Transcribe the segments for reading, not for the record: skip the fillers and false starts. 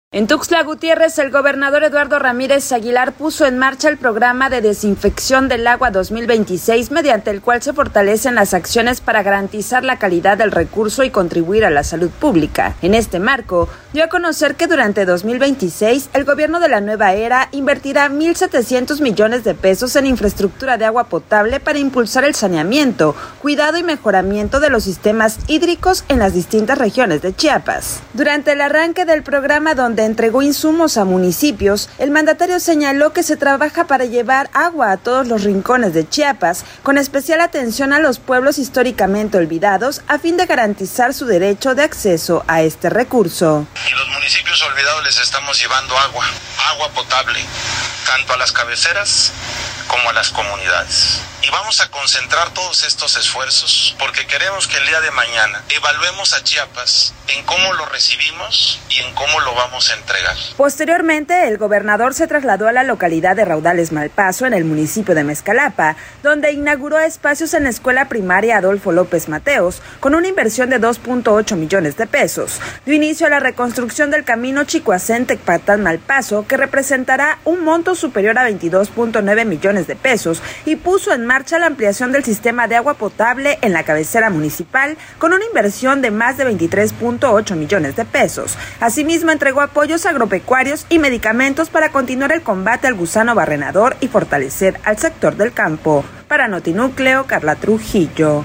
En Tuxtla Gutiérrez, el gobernador Eduardo Ramírez Aguilar puso en marcha el programa de desinfección del agua 2026, mediante el cual se fortalecen las acciones para garantizar la calidad del recurso y contribuir a la salud pública. En este marco, dio a conocer que durante 2026, el gobierno de la nueva era invertirá 1,700 millones de pesos en infraestructura de agua potable para impulsar el saneamiento, cuidado y mejoramiento de los sistemas hídricos en las distintas regiones de Chiapas. Durante el arranque del programa, donde entregó insumos a municipios, el mandatario señaló que se trabaja para llevar agua a todos los rincones de Chiapas, con especial atención a los pueblos históricamente olvidados, a fin de garantizar su derecho de acceso a este recurso. Y los municipios olvidados les estamos llevando agua potable, tanto a las cabeceras como a las comunidades. Y vamos a concentrar todos estos esfuerzos porque queremos que el día de mañana evaluemos a Chiapas en cómo lo recibimos y en cómo lo vamos a entregar. Posteriormente, el gobernador se trasladó a la localidad de Raudales Malpaso, en el municipio de Mezcalapa, donde inauguró espacios en la escuela primaria Adolfo López Mateos, con una inversión de 2.8 millones de pesos. Dio inicio a la reconstrucción del camino Chicoacén-Tecpatán-Malpaso, que representará un monto superior a 22.9 millones de pesos, y puso en marcha la ampliación del sistema de agua potable en la cabecera municipal, con una inversión de más de 23.8 millones de pesos. Asimismo, entregó apoyos agropecuarios y medicamentos para continuar el combate al gusano barrenador y fortalecer al sector del campo. Para Notinúcleo, Carla Trujillo.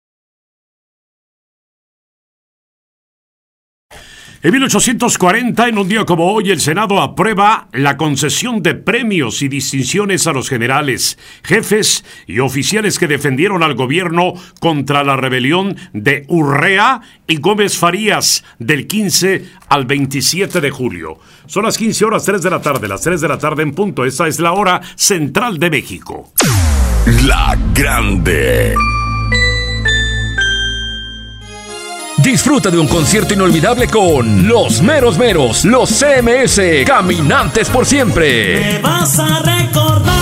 En 1840, en un día como hoy, el Senado aprueba la concesión de premios y distinciones a los generales, jefes y oficiales que defendieron al gobierno contra la rebelión de Urrea y Gómez Farías del 15 al 27 de julio. Son las 15 horas, 3 de la tarde, las 3 de la tarde en punto. Esta es la hora central de México. La Grande. Disfruta de un concierto inolvidable con Los Meros Meros, los CMS, Caminantes por Siempre. Me vas a recordar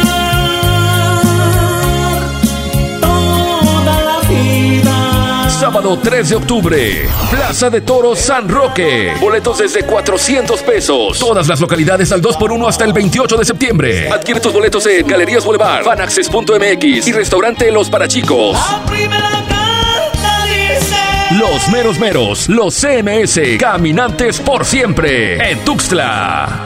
toda la vida. Sábado 3 de octubre, Plaza de Toros San Roque. Boletos desde 400 pesos. Todas las localidades al 2x1 hasta el 28 de septiembre. Adquiere tus boletos en Galerías Boulevard, Fanaccess.mx y Restaurante Los Parachicos. La primera carta dice: Los Meros Meros, los CMS, Caminantes por Siempre, en Tuxtla.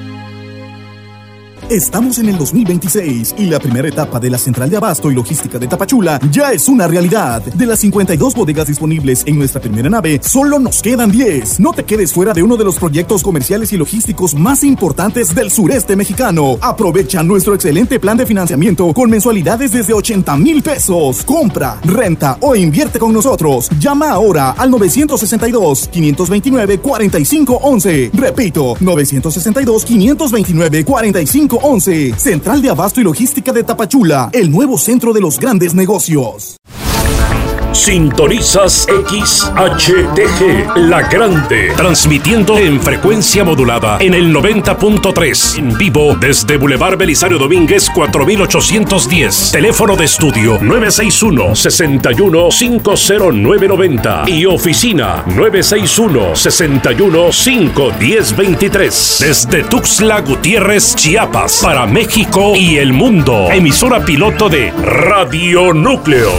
Estamos en el 2026 y la primera etapa de la Central de Abasto y Logística de Tapachula ya es una realidad. De las 52 bodegas disponibles en nuestra primera nave, solo nos quedan 10. No te quedes fuera de uno de los proyectos comerciales y logísticos más importantes del sureste mexicano. Aprovecha nuestro excelente plan de financiamiento con mensualidades desde 80,000 pesos. Compra, renta o invierte con nosotros. Llama ahora al 962-529-4511. Repito, 962-529-4511. Central de Abasto y Logística de Tapachula, el nuevo centro de los grandes negocios. Sintonizas XHTG, La Grande, transmitiendo en frecuencia modulada en el 90.3, en vivo desde Boulevard Belisario Domínguez 4810, teléfono de estudio 961-61-50990 y oficina 961-61-51023, desde Tuxtla Gutiérrez, Chiapas, para México y el mundo, emisora piloto de Radio Núcleo.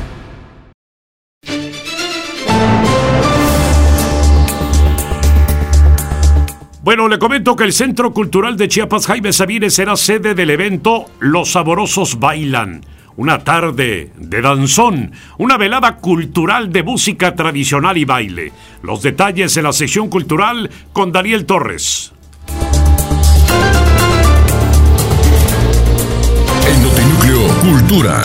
Bueno, le comento que el Centro Cultural de Chiapas Jaime Sabines será sede del evento Los Saborosos Bailan. Una tarde de danzón, una velada cultural de música tradicional y baile. Los detalles en la sección cultural con Daniel Torres. En Notinúcleo Cultura.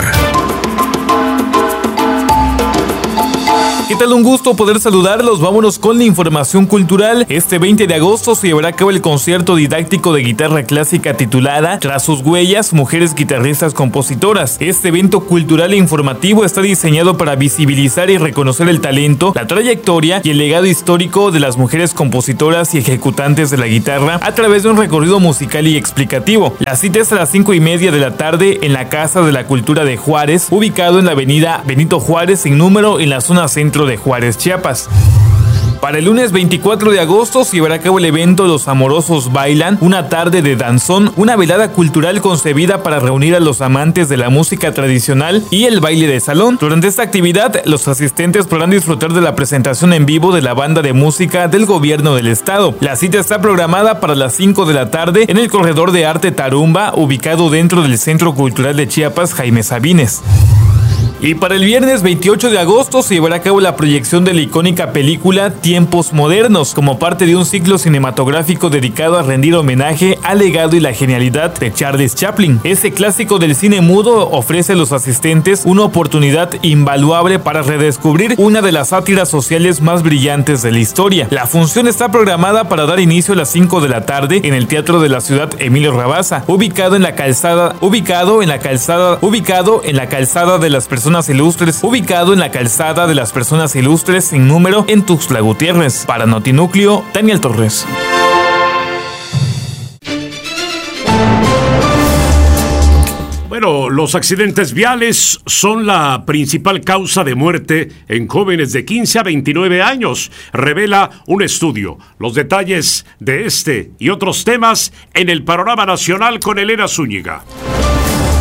¿Qué tal? Un gusto poder saludarlos. Vámonos con la información cultural. Este 20 de agosto se llevará a cabo el concierto didáctico de guitarra clásica titulada Tras sus huellas, mujeres guitarristas compositoras. Este evento cultural e informativo está diseñado para visibilizar y reconocer el talento, la trayectoria y el legado histórico de las mujeres compositoras y ejecutantes de la guitarra a través de un recorrido musical y explicativo. La cita es a las 5:30 de la tarde en la Casa de la Cultura de Juárez, ubicado en la avenida Benito Juárez sin número en la zona centro de Juárez, Chiapas. Para el lunes 24 de agosto se llevará a cabo el evento Los Amorosos Bailan, una tarde de danzón, una velada cultural concebida para reunir a los amantes de la música tradicional y el baile de salón. Durante esta actividad, los asistentes podrán disfrutar de la presentación en vivo de la banda de música del gobierno del estado. La cita está programada para las 5 de la tarde en el Corredor de Arte Tarumba, ubicado dentro del Centro Cultural de Chiapas Jaime Sabines. Y para el viernes 28 de agosto se llevará a cabo la proyección de la icónica película Tiempos Modernos, como parte de un ciclo cinematográfico dedicado a rendir homenaje al legado y la genialidad de Charles Chaplin. Este clásico del cine mudo ofrece a los asistentes una oportunidad invaluable para redescubrir una de las sátiras sociales más brillantes de la historia. La función está programada para dar inicio a las 5 de la tarde en el Teatro de la Ciudad Emilio Rabasa, ubicado en la calzada de las personas ilustres sin número en Tuxtla Gutiérrez. Para Notinúcleo, Daniel Torres. Bueno, los accidentes viales son la principal causa de muerte en jóvenes de 15 a 29 años, revela un estudio. Los detalles de este y otros temas en el Panorama Nacional con Elena Zúñiga.